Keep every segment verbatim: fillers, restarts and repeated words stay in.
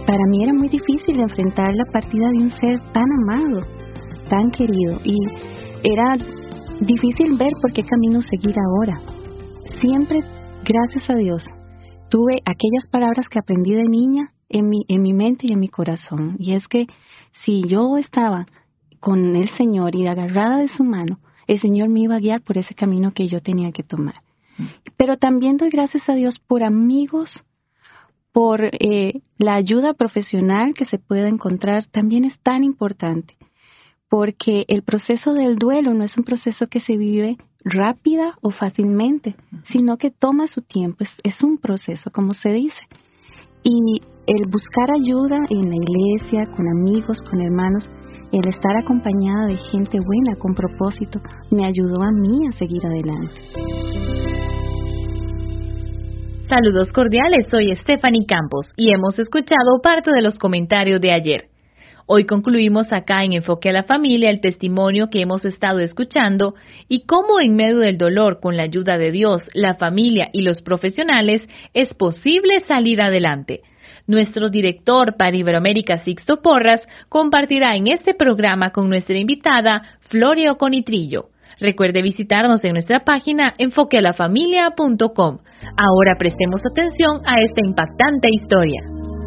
para mí era muy difícil enfrentar la partida de un ser tan amado, tan querido, y era difícil ver por qué camino seguir ahora. Siempre, gracias a Dios, tuve aquellas palabras que aprendí de niña en mi, en mi mente y en mi corazón, y es que si yo estaba con el Señor y agarrada de su mano, el Señor me iba a guiar por ese camino que yo tenía que tomar. Pero también doy gracias a Dios por amigos, por eh, la ayuda profesional que se pueda encontrar, también es tan importante, porque el proceso del duelo no es un proceso que se vive rápida o fácilmente, sino que toma su tiempo, es, es un proceso, como se dice. Y el buscar ayuda en la iglesia, con amigos, con hermanos, el estar acompañada de gente buena, con propósito, me ayudó a mí a seguir adelante. Saludos cordiales, soy Stephanie Campos y hemos escuchado parte de los comentarios de ayer. Hoy concluimos acá en Enfoque a la Familia el testimonio que hemos estado escuchando y cómo en medio del dolor, con la ayuda de Dios, la familia y los profesionales, es posible salir adelante. Nuestro director para Iberoamérica, Sixto Porras, compartirá en este programa con nuestra invitada, Floria Oconitrillo. Recuerde visitarnos en nuestra página enfoque a la familia punto com. Ahora prestemos atención a esta impactante historia.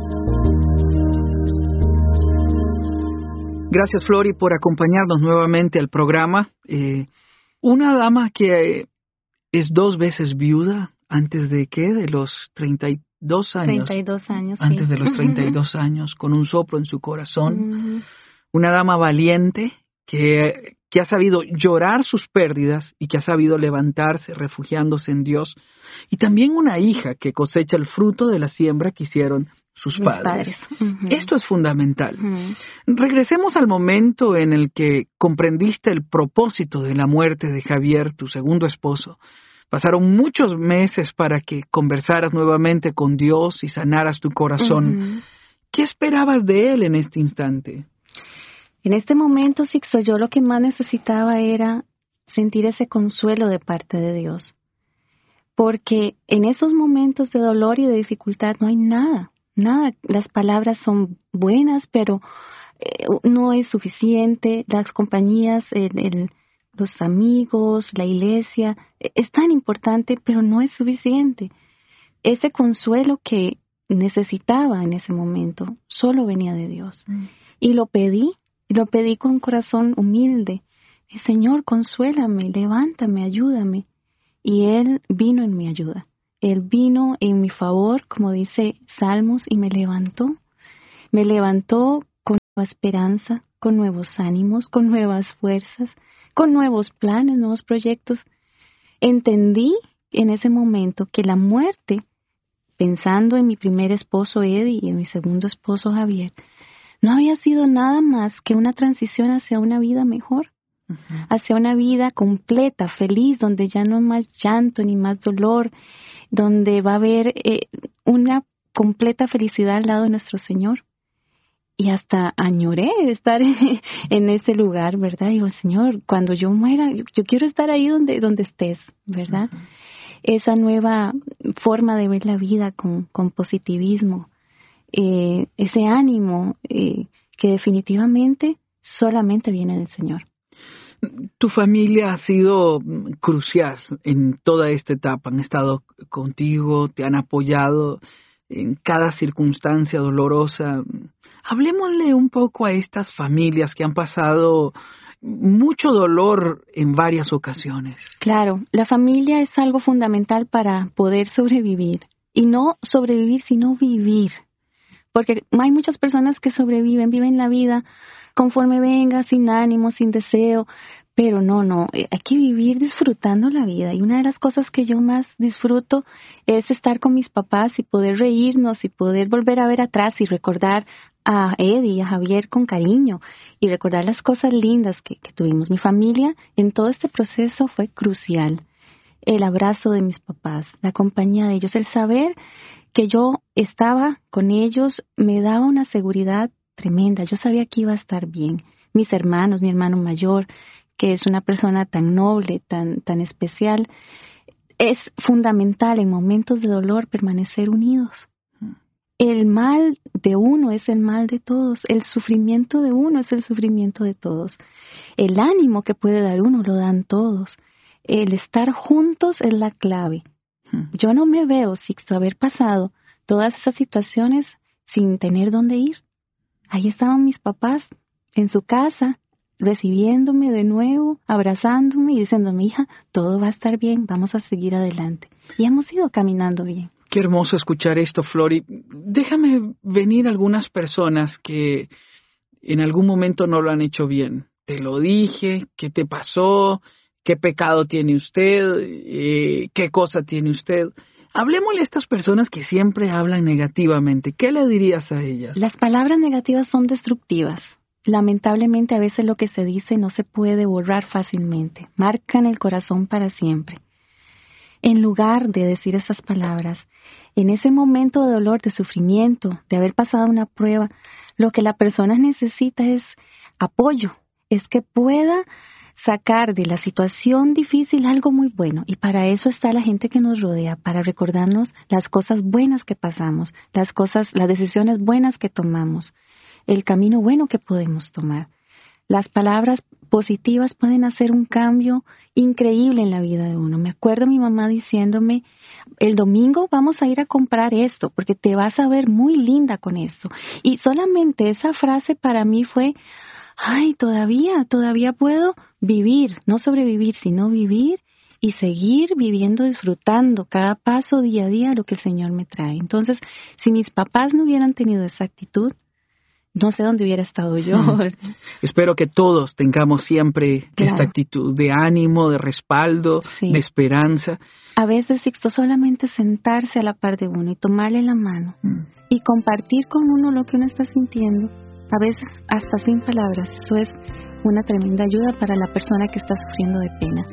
Gracias, Flori, por acompañarnos nuevamente al programa. Eh, una dama que eh, es dos veces viuda antes de ¿qué? De los treinta y dos años. treinta y dos años, Antes sí. de los treinta y dos años, con un soplo en su corazón. Uh-huh. Una dama valiente que, que ha sabido llorar sus pérdidas y que ha sabido levantarse refugiándose en Dios. Y también una hija que cosecha el fruto de la siembra que hicieron sus Mis padres. padres. Uh-huh. Esto es fundamental. Uh-huh. Regresemos al momento en el que comprendiste el propósito de la muerte de Javier, tu segundo esposo. Pasaron muchos meses para que conversaras nuevamente con Dios y sanaras tu corazón. Uh-huh. ¿Qué esperabas de Él en este instante? En este momento, Sixto, yo lo que más necesitaba era sentir ese consuelo de parte de Dios. Porque en esos momentos de dolor y de dificultad no hay nada, nada. Las palabras son buenas, pero eh, no es suficiente. Las compañías, el, el, los amigos, la iglesia, es tan importante, pero no es suficiente. Ese consuelo que necesitaba en ese momento solo venía de Dios. Mm. Y lo pedí, y lo pedí con un corazón humilde. Y, Señor, consuélame, levántame, ayúdame. Y Él vino en mi ayuda. Él vino en mi favor, como dice Salmos, y me levantó. Me levantó con nueva esperanza, con nuevos ánimos, con nuevas fuerzas, con nuevos planes, nuevos proyectos. Entendí en ese momento que la muerte, pensando en mi primer esposo Eddie y en mi segundo esposo Javier, no había sido nada más que una transición hacia una vida mejor. Uh-huh. Hacia una vida completa, feliz, donde ya no hay más llanto ni más dolor, donde va a haber eh, una completa felicidad al lado de nuestro Señor. Y hasta añoré estar en, en ese lugar, ¿verdad? Digo, Señor, cuando yo muera, yo, yo quiero estar ahí donde, donde estés, ¿verdad? Uh-huh. Esa nueva forma de ver la vida con, con positivismo, eh, ese ánimo eh, que definitivamente solamente viene del Señor. Tu familia ha sido crucial en toda esta etapa. Han estado contigo, te han apoyado en cada circunstancia dolorosa. Hablemosle un poco a estas familias que han pasado mucho dolor en varias ocasiones. Claro, la familia es algo fundamental para poder sobrevivir. Y no sobrevivir, sino vivir. Porque hay muchas personas que sobreviven, viven la vida conforme venga, sin ánimo, sin deseo, pero no, no, hay que vivir disfrutando la vida. Y una de las cosas que yo más disfruto es estar con mis papás y poder reírnos y poder volver a ver atrás y recordar a Eddie y a Javier con cariño y recordar las cosas lindas que, que tuvimos. Mi familia en todo este proceso fue crucial. El abrazo de mis papás, la compañía de ellos, el saber que yo estaba con ellos me daba una seguridad tremenda. Yo sabía que iba a estar bien. Mis hermanos, mi hermano mayor, que es una persona tan noble, tan, tan especial, es fundamental en momentos de dolor permanecer unidos. El mal de uno es el mal de todos, el sufrimiento de uno es el sufrimiento de todos. El ánimo que puede dar uno lo dan todos. El estar juntos es la clave. Yo no me veo, Sixto, haber pasado todas esas situaciones sin tener dónde ir. Ahí estaban mis papás en su casa, recibiéndome de nuevo, abrazándome y diciéndome, hija, todo va a estar bien, vamos a seguir adelante. Y hemos ido caminando bien. Qué hermoso escuchar esto, Flori. Déjame venir algunas personas que en algún momento no lo han hecho bien. Te lo dije, ¿qué te pasó? ¿Qué pecado tiene usted? Eh, ¿Qué cosa tiene usted? Hablemosle a estas personas que siempre hablan negativamente. ¿Qué le dirías a ellas? Las palabras negativas son destructivas. Lamentablemente a veces lo que se dice no se puede borrar fácilmente. Marcan el corazón para siempre. En lugar de decir esas palabras, en ese momento de dolor, de sufrimiento, de haber pasado una prueba, lo que la persona necesita es apoyo, es que pueda sacar de la situación difícil algo muy bueno. Y para eso está la gente que nos rodea, para recordarnos las cosas buenas que pasamos, las cosas, las decisiones buenas que tomamos, el camino bueno que podemos tomar. Las palabras positivas pueden hacer un cambio increíble en la vida de uno. Me acuerdo mi mamá diciéndome, el domingo vamos a ir a comprar esto, porque te vas a ver muy linda con esto. Y solamente esa frase para mí fue, ay, todavía, todavía puedo vivir, no sobrevivir, sino vivir y seguir viviendo, disfrutando cada paso día a día lo que el Señor me trae. Entonces, si mis papás no hubieran tenido esa actitud, no sé dónde hubiera estado yo. Hmm. Espero que todos tengamos siempre claro. esta actitud de ánimo, de respaldo, sí. de esperanza. A veces, Sixto, solamente sentarse a la par de uno y tomarle la mano hmm. y compartir con uno lo que uno está sintiendo, a veces hasta sin palabras. Eso es una tremenda ayuda para la persona que está sufriendo de penas.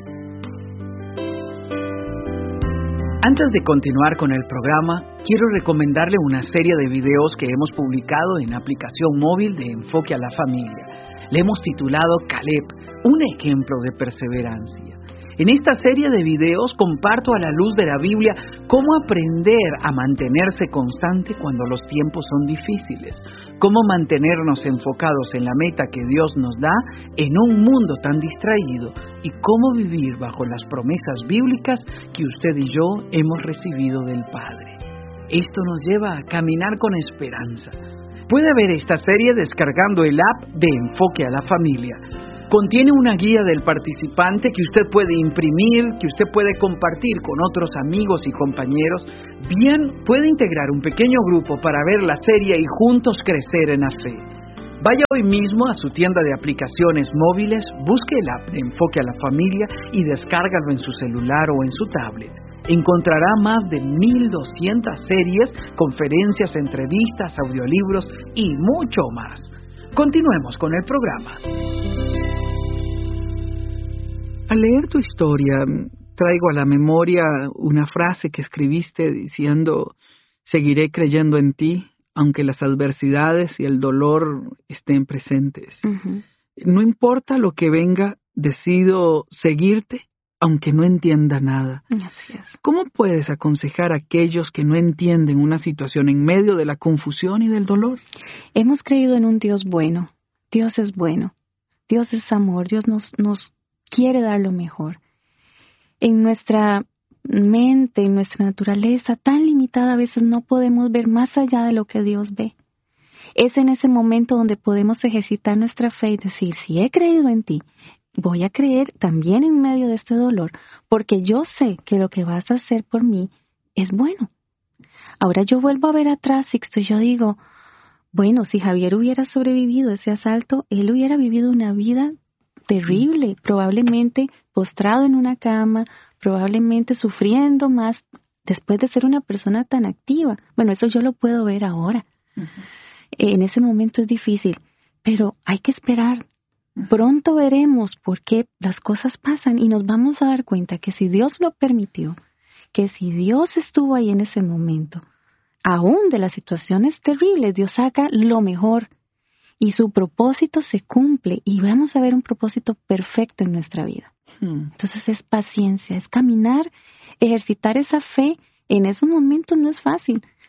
Antes de continuar con el programa, quiero recomendarle una serie de videos que hemos publicado en la aplicación móvil de Enfoque a la Familia. Le hemos titulado Caleb, un ejemplo de perseverancia. En esta serie de videos comparto a la luz de la Biblia cómo aprender a mantenerse constante cuando los tiempos son difíciles, cómo mantenernos enfocados en la meta que Dios nos da en un mundo tan distraído y cómo vivir bajo las promesas bíblicas que usted y yo hemos recibido del Padre. Esto nos lleva a caminar con esperanza. Puede ver esta serie descargando el app de Enfoque a la Familia. Contiene una guía del participante que usted puede imprimir, que usted puede compartir con otros amigos y compañeros. Bien, puede integrar un pequeño grupo para ver la serie y juntos crecer en la fe. Vaya hoy mismo a su tienda de aplicaciones móviles, busque el app de Enfoque a la Familia y descárgalo en su celular o en su tablet. Encontrará más de mil doscientas series, conferencias, entrevistas, audiolibros y mucho más. Continuemos con el programa. Al leer tu historia, traigo a la memoria una frase que escribiste diciendo, seguiré creyendo en ti, aunque las adversidades y el dolor estén presentes. Uh-huh. No importa lo que venga, decido seguirte, aunque no entienda nada. Así es. ¿Cómo puedes aconsejar a aquellos que no entienden una situación en medio de la confusión y del dolor? Hemos creído en un Dios bueno. Dios es bueno. Dios es amor. Dios nos, nos quiere dar lo mejor. En nuestra mente, en nuestra naturaleza tan limitada, a veces no podemos ver más allá de lo que Dios ve. Es en ese momento donde podemos ejercitar nuestra fe y decir, si he creído en ti, voy a creer también en medio de este dolor, porque yo sé que lo que vas a hacer por mí es bueno. Ahora yo vuelvo a ver atrás, Sixto, y yo digo, bueno, si Javier hubiera sobrevivido ese asalto, él hubiera vivido una vida terrible, probablemente postrado en una cama, probablemente sufriendo más después de ser una persona tan activa. Bueno, eso yo lo puedo ver ahora. Uh-huh. En ese momento es difícil, pero hay que esperar. Pronto veremos por qué las cosas pasan y nos vamos a dar cuenta que si Dios lo permitió, que si Dios estuvo ahí en ese momento, aún de las situaciones terribles, Dios saca lo mejor y su propósito se cumple y vamos a ver un propósito perfecto en nuestra vida. Hmm. Entonces es paciencia, es caminar, ejercitar esa fe. En esos momentos no es fácil,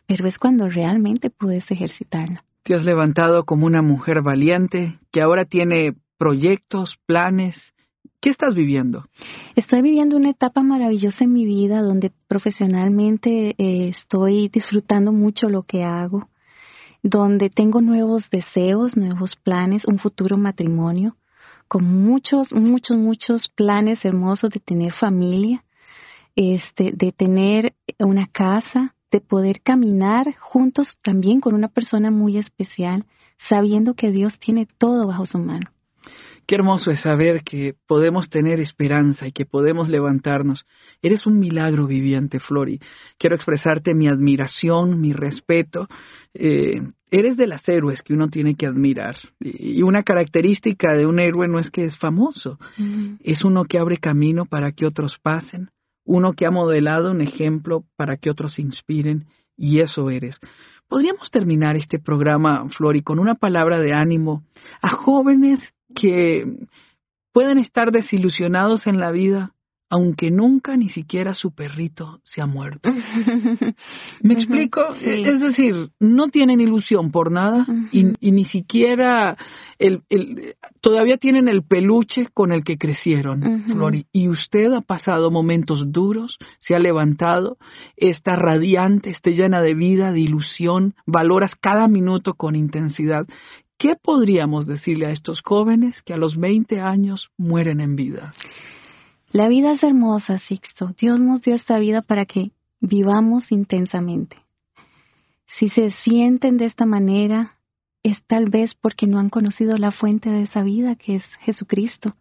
pero es cuando realmente puedes ejercitarla. Te has levantado como una mujer valiente que ahora tiene proyectos, planes. ¿Qué estás viviendo? Estoy viviendo una etapa maravillosa en mi vida donde profesionalmente eh, estoy disfrutando mucho lo que hago, donde tengo nuevos deseos, nuevos planes, un futuro matrimonio, con muchos, muchos, muchos planes hermosos de tener familia, este, de tener una casa, de poder caminar juntos también con una persona muy especial, sabiendo que Dios tiene todo bajo su mano. Qué hermoso es saber que podemos tener esperanza y que podemos levantarnos. Eres un milagro viviente, Flori. Quiero expresarte mi admiración, mi respeto. Eh, eres de las héroes que uno tiene que admirar. Y una característica de un héroe no es que es famoso. Mm. Es uno que abre camino para que otros pasen. Uno que ha modelado un ejemplo para que otros se inspiren. Y eso eres. Podríamos terminar este programa, Flori, con una palabra de ánimo a jóvenes que pueden estar desilusionados en la vida, aunque nunca ni siquiera su perrito se ha muerto. ¿Me explico? Sí. Es decir, no tienen ilusión por nada uh-huh. y, y ni siquiera el, el, todavía tienen el peluche con el que crecieron, uh-huh. Flori. Y usted ha pasado momentos duros, se ha levantado, está radiante, está llena de vida, de ilusión, valoras cada minuto con intensidad. ¿Qué podríamos decirle a estos jóvenes que a los veinte años mueren en vida? La vida es hermosa, Sixto. Dios nos dio esta vida para que vivamos intensamente. Si se sienten de esta manera, es tal vez porque no han conocido la fuente de esa vida, que es Jesucristo.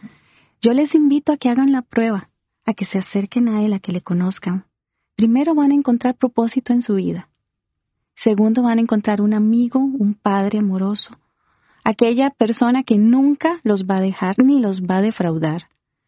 Yo les invito a que hagan la prueba, a que se acerquen a Él, a que le conozcan. Primero van a encontrar propósito en su vida. Segundo, van a encontrar un amigo, un padre amoroso, aquella persona que nunca los va a dejar ni los va a defraudar.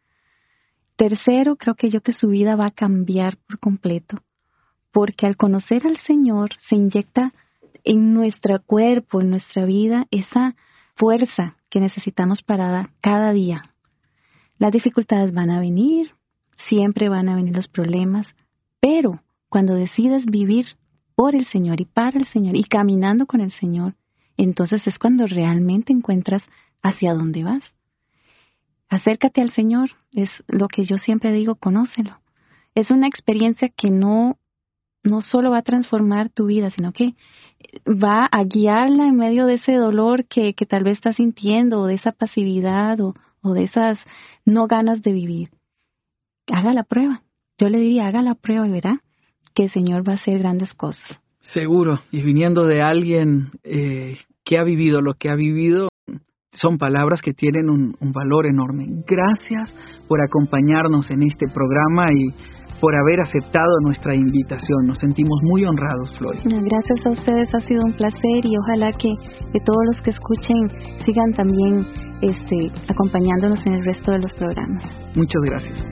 Tercero, creo que yo que su vida va a cambiar por completo, porque al conocer al Señor se inyecta en nuestro cuerpo, en nuestra vida, esa fuerza que necesitamos para dar cada día. Las dificultades van a venir, siempre van a venir los problemas, pero cuando decides vivir por el Señor y para el Señor y caminando con el Señor, entonces es cuando realmente encuentras hacia dónde vas. Acércate al Señor, es lo que yo siempre digo, conócelo. Es una experiencia que no, no solo va a transformar tu vida, sino que va a guiarla en medio de ese dolor que, que tal vez estás sintiendo, o de esa pasividad, o, o de esas no ganas de vivir. Haga la prueba. Yo le diría, haga la prueba y verá que el Señor va a hacer grandes cosas. Seguro, y viniendo de alguien eh, que ha vivido lo que ha vivido, son palabras que tienen un, un valor enorme. Gracias por acompañarnos en este programa y por haber aceptado nuestra invitación. Nos sentimos muy honrados, Flori. Gracias a ustedes, ha sido un placer y ojalá que, que todos los que escuchen sigan también este, acompañándonos en el resto de los programas. Muchas gracias.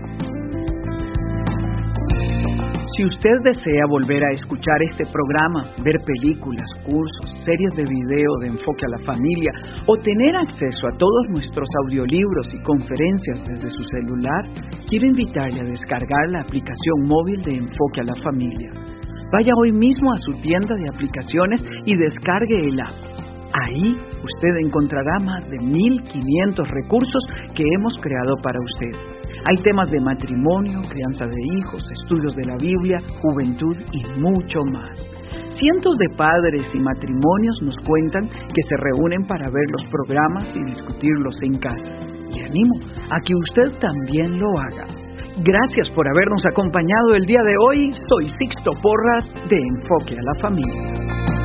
Si usted desea volver a escuchar este programa, ver películas, cursos, series de video de Enfoque a la Familia o tener acceso a todos nuestros audiolibros y conferencias desde su celular, quiero invitarle a descargar la aplicación móvil de Enfoque a la Familia. Vaya hoy mismo a su tienda de aplicaciones y descargue el app. Ahí usted encontrará más de mil quinientos recursos que hemos creado para usted. Hay temas de matrimonio, crianza de hijos, estudios de la Biblia, juventud y mucho más. Cientos de padres y matrimonios nos cuentan que se reúnen para ver los programas y discutirlos en casa. Y animo a que usted también lo haga. Gracias por habernos acompañado el día de hoy. Soy Sixto Porras de Enfoque a la Familia.